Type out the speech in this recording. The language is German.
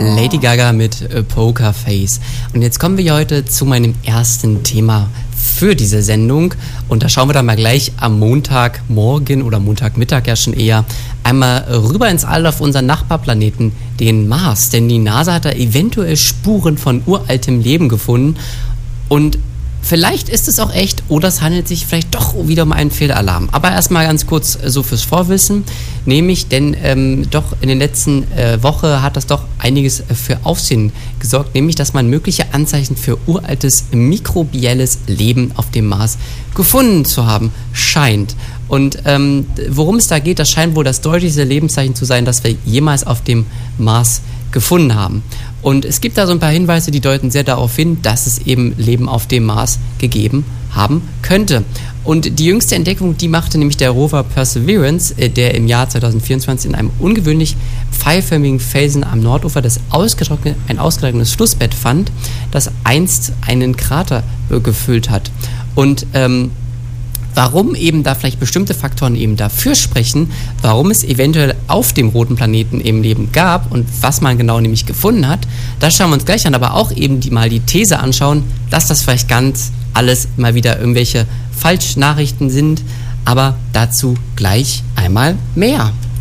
Lady Gaga mit Pokerface. Und jetzt kommen wir heute zu meinem ersten Thema für diese Sendung. Und da schauen wir dann mal gleich am Montagmorgen oder Montagmittag ja schon eher einmal rüber ins All auf unseren Nachbarplaneten, den Mars. Denn die NASA hat da eventuell Spuren von uraltem Leben gefunden. Und vielleicht ist es auch echt oder es handelt sich vielleicht doch wieder um einen Fehlalarm. Aber erstmal ganz kurz so fürs Vorwissen, nämlich, denn doch in den letzten Woche hat das doch einiges für Aufsehen gesorgt, nämlich, dass man mögliche Anzeichen für uraltes mikrobielles Leben auf dem Mars gefunden zu haben scheint. Und worum es da geht, das scheint wohl das deutlichste Lebenszeichen zu sein, das wir jemals auf dem Mars gefunden haben. Und es gibt da so ein paar Hinweise, die deuten sehr darauf hin, dass es eben Leben auf dem Mars gegeben haben könnte. Und die jüngste Entdeckung, die machte nämlich der Rover Perseverance, der im Jahr 2024 in einem ungewöhnlich pfeilförmigen Felsen am Nordufer ein ausgetrocknetes Flussbett fand, das einst einen Krater gefüllt hat. Und warum eben da vielleicht bestimmte Faktoren eben dafür sprechen, warum es eventuell auf dem roten Planeten eben Leben gab und was man genau nämlich gefunden hat, das schauen wir uns gleich an, aber auch eben mal die These anschauen, dass das vielleicht ganz alles mal wieder irgendwelche Falschnachrichten sind, aber dazu gleich einmal mehr.